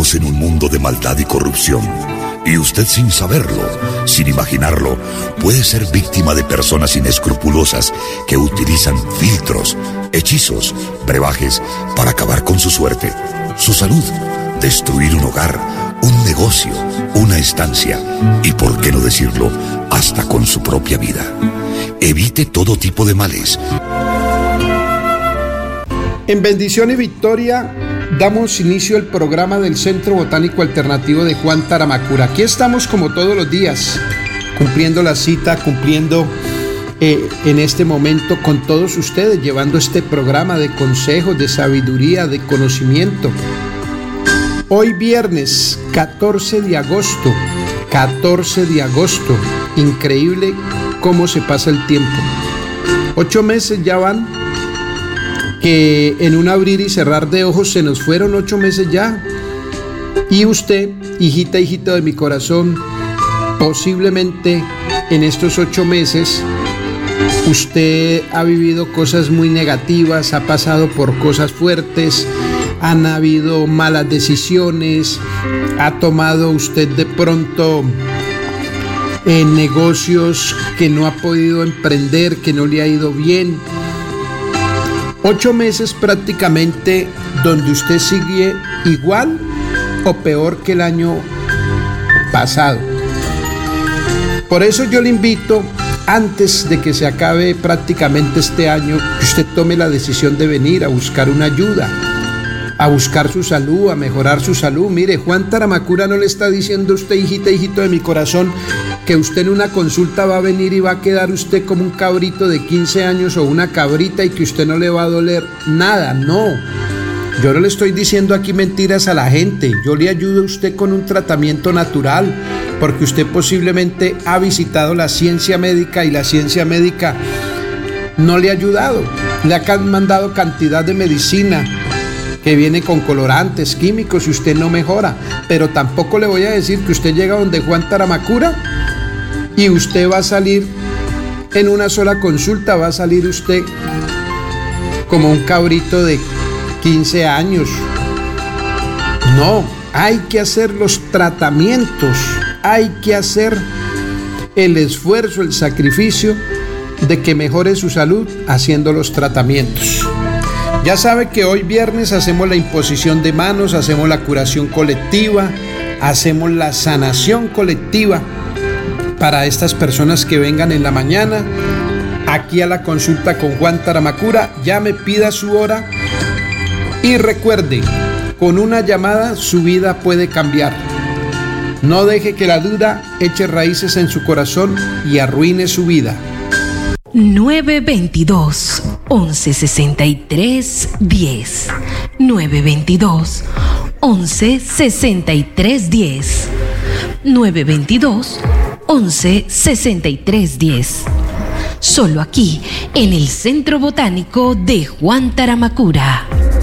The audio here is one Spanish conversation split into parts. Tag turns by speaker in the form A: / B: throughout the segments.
A: Vivimos en un mundo de maldad y corrupción. Y usted, sin saberlo, sin imaginarlo, puede ser víctima de personas inescrupulosas que utilizan filtros, hechizos, brebajes para acabar con su suerte, su salud, destruir un hogar, un negocio, una estancia y, por qué no decirlo, hasta con su propia vida. Evite todo tipo de males.
B: En bendición y victoria damos inicio al programa del Centro Botánico Alternativo de Juan Taramacura. Aquí estamos como todos los días, cumpliendo la cita, cumpliendo en este momento con todos ustedes, llevando este programa de consejos, de sabiduría, de conocimiento. Hoy viernes 14 de agosto, increíble cómo se pasa el tiempo. 8 meses ya van, que en un abrir y cerrar de ojos se nos fueron 8 meses ya. Y usted, hijita de mi corazón, posiblemente en estos 8 meses usted ha vivido cosas muy negativas, ha pasado por cosas fuertes, han habido malas decisiones, ha tomado usted de pronto negocios que no ha podido emprender, que no le ha ido bien. 8 meses prácticamente donde usted sigue igual o peor que el año pasado. Por eso yo le invito, antes de que se acabe prácticamente este año, que usted tome la decisión de venir a buscar una ayuda, a buscar su salud, a mejorar su salud. Mire, Juan Taramacura no le está diciendo a usted, hijito de mi corazón, que usted en una consulta va a venir y va a quedar usted como un cabrito de 15 años o una cabrita y que usted no le va a doler nada. No, yo no le estoy diciendo aquí mentiras a la gente. Yo le ayudo a usted con un tratamiento natural, porque usted posiblemente ha visitado la ciencia médica y la ciencia médica no le ha ayudado. Le han mandado cantidad de medicina que viene con colorantes, químicos, y usted no mejora. Pero tampoco le voy a decir que usted llega donde Juan Taramacura y usted va a salir en una sola consulta, va a salir usted como un cabrito de 15 años. No, hay que hacer los tratamientos, hay que hacer el esfuerzo, el sacrificio de que mejore su salud haciendo los tratamientos. Ya sabe que hoy viernes hacemos la imposición de manos, hacemos la curación colectiva, hacemos la sanación colectiva para estas personas que vengan en la mañana aquí a la consulta con Juan Taramacura. Llame, pida su hora y recuerde, con una llamada su vida puede cambiar. No deje que la duda eche raíces en su corazón y arruine su vida.
C: 922-1163-10 922-1163-10 922-1163-10. Solo aquí, en el Centro Botánico de Juan Taramacura.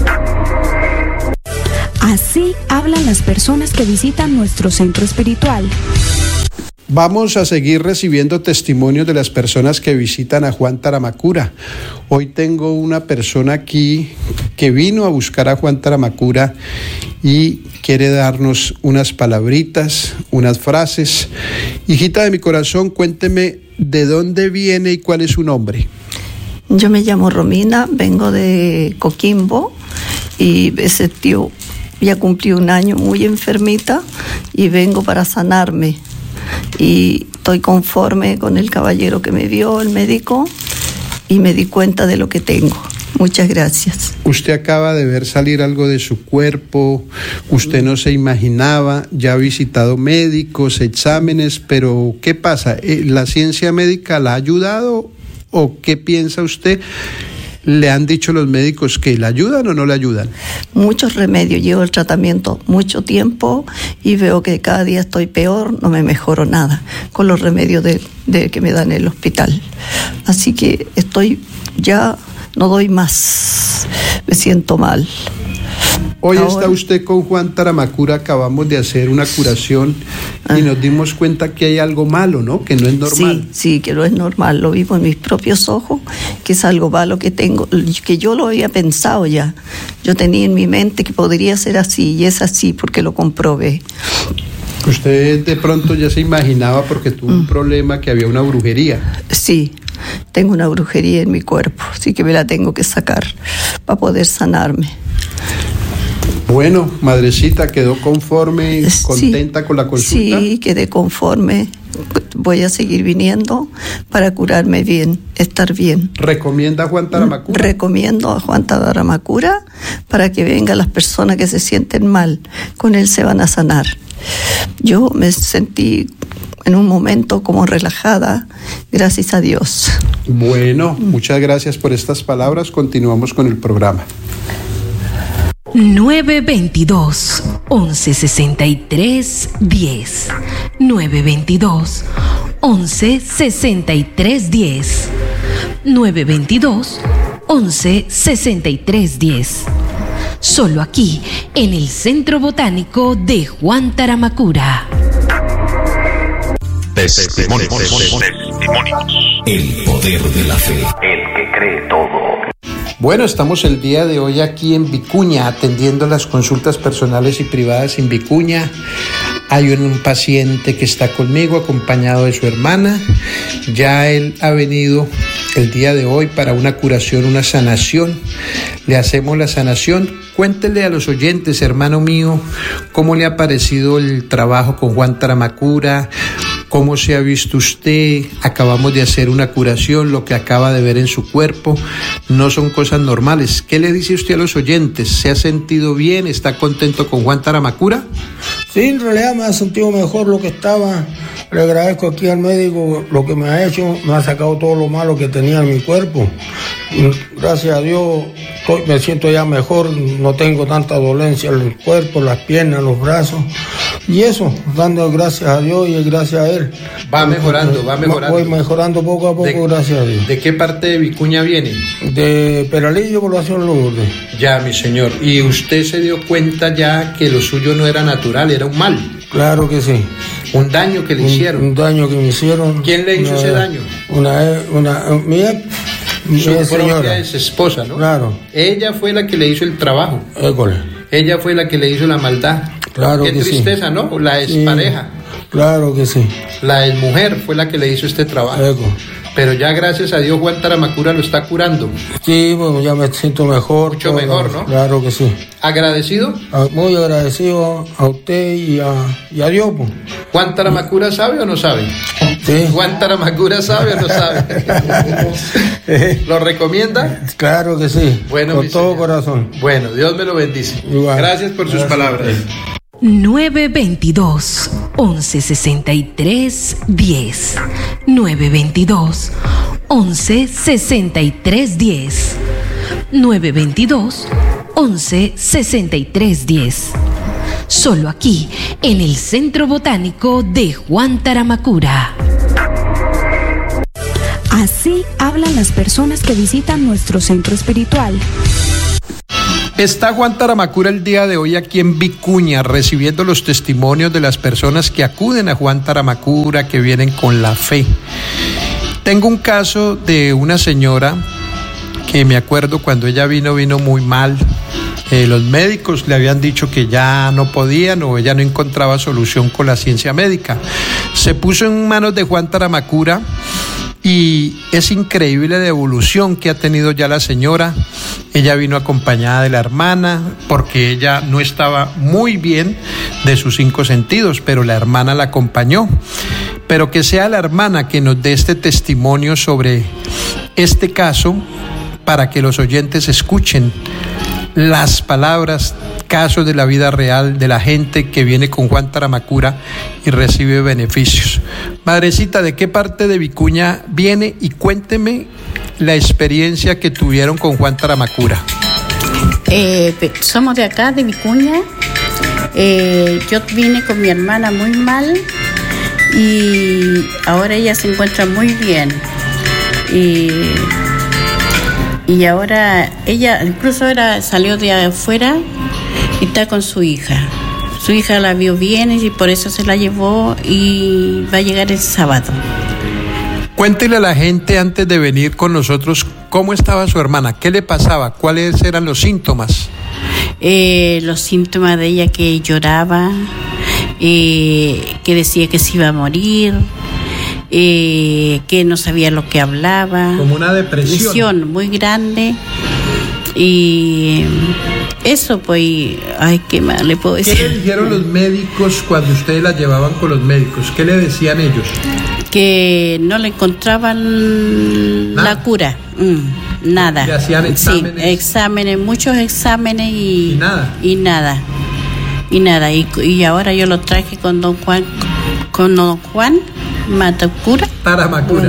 D: Así hablan las personas que visitan nuestro centro espiritual.
B: Vamos a seguir recibiendo testimonios de las personas que visitan a Juan Taramacura. Hoy tengo una persona aquí que vino a buscar a Juan Taramacura y quiere darnos unas palabritas, unas frases. Hijita de mi corazón, cuénteme de dónde viene y cuál es su nombre.
E: Yo me llamo Romina, vengo de Coquimbo y ese tío ya cumplí un año muy enfermita y vengo para sanarme. Y estoy conforme con el caballero que me vio, el médico, y me di cuenta de lo que tengo. Muchas gracias.
B: Usted acaba de ver salir algo de su cuerpo, usted no se imaginaba, ya ha visitado médicos, exámenes, pero ¿qué pasa? ¿La ciencia médica la ha ayudado o qué piensa usted? ¿Le han dicho los médicos que le ayudan o no le ayudan?
E: Muchos remedios, llevo el tratamiento mucho tiempo y veo que cada día estoy peor, no me mejoro nada con los remedios de que me dan en el hospital. Así que estoy ya, no doy más, me siento mal.
B: Hoy está usted con Juan Taramacura, acabamos de hacer una curación y nos dimos cuenta que hay algo malo, ¿no? Que no es normal.
E: Sí, que no es normal, lo vivo en mis propios ojos, que es algo malo que tengo, que yo lo había pensado ya. Yo tenía en mi mente que podría ser así y es así porque lo comprobé.
B: Usted de pronto ya se imaginaba porque tuvo un problema que había una brujería.
E: Sí, tengo una brujería en mi cuerpo, así que me la tengo que sacar para poder sanarme.
B: Bueno, madrecita, ¿quedó conforme, contenta con la consulta?
E: Sí, quedé conforme. Voy a seguir viniendo para curarme bien, estar bien.
B: ¿Recomienda a Juan Taramacura?
E: Recomiendo a Juan Taramacura para que vengan las personas que se sienten mal. Con él se van a sanar. Yo me sentí en un momento como relajada, gracias a Dios.
B: Bueno, muchas gracias por estas palabras. Continuamos con el programa.
C: 922 1163 10 922 1163 10 922 1163 10. Solo aquí en el Centro Botánico de Juan Taramacura.
A: Testimonios. El poder de la fe.
F: El que cree todo.
B: Bueno, estamos el día de hoy aquí en Vicuña atendiendo las consultas personales y privadas en Vicuña. Hay un paciente que está conmigo acompañado de su hermana. Ya él ha venido el día de hoy para una curación, una sanación. Le hacemos la sanación. Cuéntele a los oyentes, hermano mío, cómo le ha parecido el trabajo con Juan Taramacura. ¿Cómo se ha visto usted? Acabamos de hacer una curación, lo que acaba de ver en su cuerpo no son cosas normales. ¿Qué le dice usted a los oyentes? ¿Se ha sentido bien? ¿Está contento con Juan Taramacura?
G: Sí, en realidad me ha sentido mejor lo que estaba. Le agradezco aquí al médico lo que me ha hecho, me ha sacado todo lo malo que tenía en mi cuerpo. Gracias a Dios me siento ya mejor, no tengo tanta dolencia en el cuerpo, las piernas, los brazos. Y eso, dando gracias a Dios y gracias a él.
B: Va mejorando.
G: Voy mejorando poco a poco, gracias a Dios.
B: ¿De qué parte de Vicuña viene?
G: De Peralillo, Población Lourdes.
B: Ya, mi señor. ¿Y usted se dio cuenta ya que lo suyo no era natural, era un mal?
G: Claro que sí.
B: ¿Un daño que le hicieron?
G: Un daño que me hicieron.
B: ¿Quién le hizo ese daño?
G: Mi
B: su propia
G: señora.
B: esposa, ¿no?
G: Claro.
B: Ella fue la que le hizo el trabajo.
G: École.
B: Ella fue la que le hizo la maldad.
G: Claro
B: Qué
G: que
B: tristeza,
G: sí.
B: ¿no? La expareja.
G: Claro que sí.
B: La exmujer fue la que le hizo este trabajo. Pero ya gracias a Dios Juan Taramacura lo está curando.
G: Sí, bueno, ya me siento mejor.
B: Mucho mejor, ¿no?
G: Claro que sí.
B: ¿Agradecido?
G: Muy agradecido a usted y a Dios. Pues.
B: ¿Juan Taramacura sabe o no sabe?
G: Sí.
B: ¿Juan Taramacura sabe o no sabe? ¿Lo recomienda?
G: Claro que sí.
B: Bueno,
G: con todo corazón.
B: Bueno, Dios me lo bendice.
G: Igual.
B: Gracias por sus palabras.
C: 922 1163 10 922 1163 10 922 1163 10. Solo aquí en el Centro Botánico de Juan Taramacura.
D: Así hablan las personas que visitan nuestro centro espiritual.
B: Está Juan Taramacura el día de hoy aquí en Vicuña recibiendo los testimonios de las personas que acuden a Juan Taramacura, que vienen con la fe. Tengo un caso de una señora que me acuerdo cuando ella vino muy mal. Los médicos le habían dicho que ya no podían o ella no encontraba solución con la ciencia médica. Se puso en manos de Juan Taramacura y es increíble la evolución que ha tenido ya la señora. Ella vino acompañada de la hermana porque ella no estaba muy bien de sus 5 sentidos, pero la hermana la acompañó. Pero que sea la hermana que nos dé este testimonio sobre este caso para que los oyentes escuchen las palabras, casos de la vida real de la gente que viene con Juan Taramacura y recibe beneficios. Madrecita, ¿de qué parte de Vicuña viene? Y cuénteme la experiencia que tuvieron con Juan Taramacura.
H: Somos de acá, de Vicuña. Yo vine con mi hermana muy mal y ahora ella se encuentra muy bien. Y ahora ella incluso salió de afuera Está con su hija. Su hija la vio bien y por eso se la llevó y va a llegar el sábado.
B: Cuéntele a la gente antes de venir con nosotros cómo estaba su hermana, qué le pasaba, cuáles eran los síntomas.
H: Los síntomas de ella, que lloraba, que decía que se iba a morir, que no sabía lo que hablaba.
B: Como una depresión
H: muy grande. Y eso, pues, ay, ¿qué más le puedo decir?
B: ¿Qué le dijeron los médicos cuando ustedes la llevaban con los médicos? ¿Qué le decían ellos?
H: Que no le encontraban la cura. Nada.
B: ¿Le hacían exámenes?
H: Sí, exámenes, muchos exámenes y nada. Y ahora yo lo traje con don Juan Matacura.
B: Taramacura.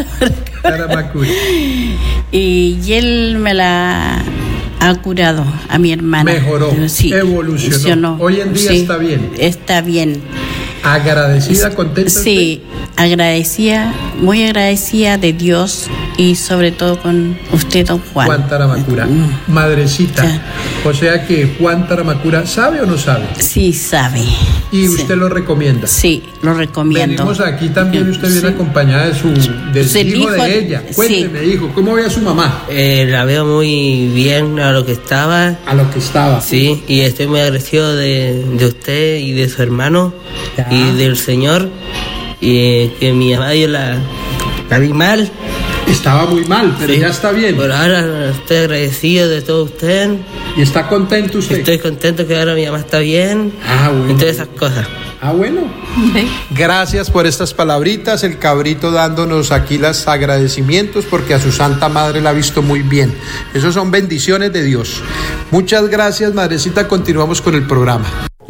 H: Y él me la ha curado a mi hermana.
B: Mejoró,
H: sí,
B: evolucionó. Hoy en día está bien.
H: Está bien.
B: ¿Agradecida, contenta?
H: Sí, agradecida, muy agradecida de Dios y sobre todo con usted, don Juan.
B: Juan Taramacura, madrecita. Sí. O sea que Juan Taramacura, ¿sabe o no sabe?
H: Sí, sabe.
B: ¿Y usted lo recomienda?
H: Sí, lo recomiendo.
B: Venimos aquí también, usted viene acompañada del hijo de ella. Cuénteme, hijo, ¿cómo ve a su mamá?
F: La veo muy bien a lo que estaba.
B: A lo que estaba.
F: Sí, y estoy muy agradecido de usted y de su hermano y del Señor. Y que mi mamá yo la vi mal.
B: Estaba muy mal, pero ya está bien.
F: Pero ahora estoy agradecido de todo usted.
B: ¿Y está contento usted?
F: Estoy contento que ahora mi mamá está bien.
B: Bueno.
F: Y todas esas cosas.
B: Bueno. Gracias por estas palabritas. El cabrito dándonos aquí los agradecimientos porque a su Santa Madre la ha visto muy bien. Esos son bendiciones de Dios. Muchas gracias, madrecita. Continuamos con el programa.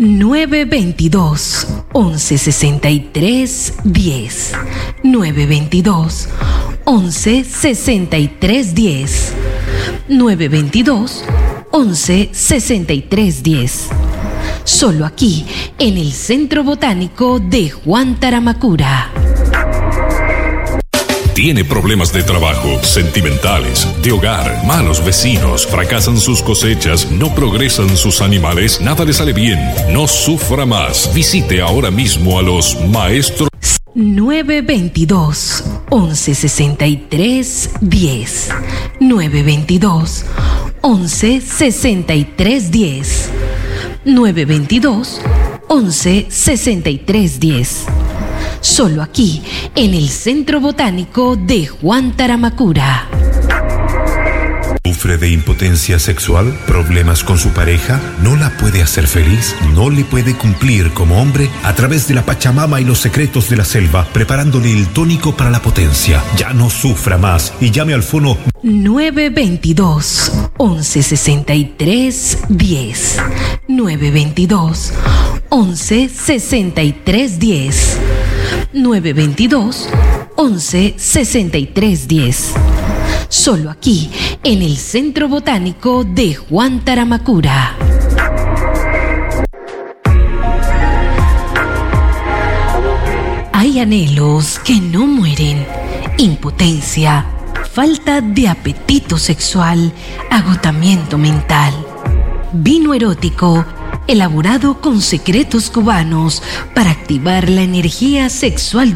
C: 922 1163 10 922 1163 10 922 1163 10. Solo aquí en el Centro Botánico de Juan Taramacura.
I: Tiene problemas de trabajo, sentimentales, de hogar, malos vecinos, fracasan sus cosechas, no progresan sus animales, nada le sale bien. No sufra más. Visite ahora mismo a los maestros.
C: 922 1163 10 922 1163 10 922 1163 10. Solo aquí, en el Centro Botánico de Juan Taramacura.
J: ¿Sufre de impotencia sexual? ¿Problemas con su pareja? ¿No la puede hacer feliz? ¿No le puede cumplir como hombre? A través de la Pachamama y los secretos de la selva, preparándole el tónico para la potencia. Ya no sufra más y llame al fono
C: 922 1163 10 922 1163 10 922 1163 10. Solo aquí, en el Centro Botánico de Juan Taramacura. Hay anhelos que no mueren, impotencia, falta de apetito sexual, agotamiento mental. Vino erótico, elaborado con secretos cubanos para activar la energía sexual